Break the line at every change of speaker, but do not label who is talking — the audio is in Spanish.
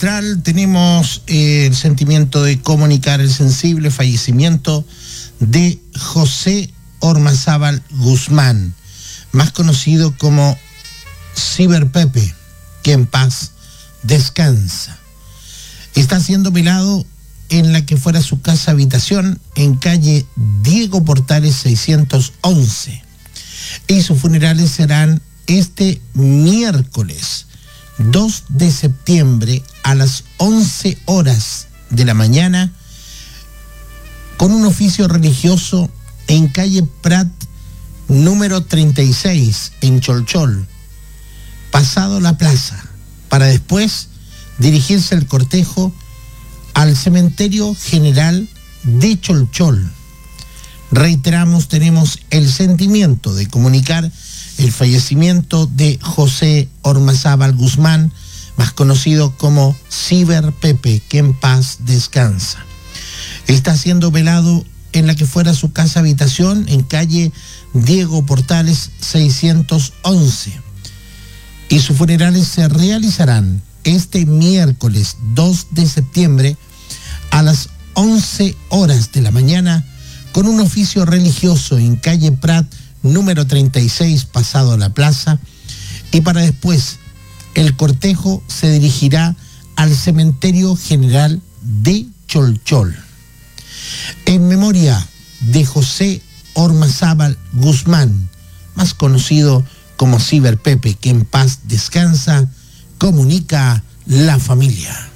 Austral tenemos el sentimiento de comunicar el sensible fallecimiento de José Ormazábal Guzmán, más conocido como Ciber Pepe, que en paz descansa. Está siendo velado en la que fuera su casa habitación en calle Diego Portales 611, y sus funerales serán este miércoles 2 de septiembre a las 11 horas de la mañana, con un oficio religioso en calle Prat número 36 en Cholchol, pasado la plaza, para después dirigirse el cortejo al cementerio general de Cholchol. Reiteramos, tenemos el sentimiento de comunicar el fallecimiento de José Ormazábal Guzmán, más conocido como Ciber Pepe, que en paz descansa. Está siendo velado en la que fuera su casa habitación en calle Diego Portales 611, y sus funerales se realizarán este miércoles 2 de septiembre a las 11 horas de la mañana, con un oficio religioso en calle Prat número 36 pasado la plaza, y para después el cortejo se dirigirá al cementerio general de Cholchol. En memoria de José Ormazábal Guzmán, más conocido como Ciber Pepe, que en paz descansa, comunica la familia.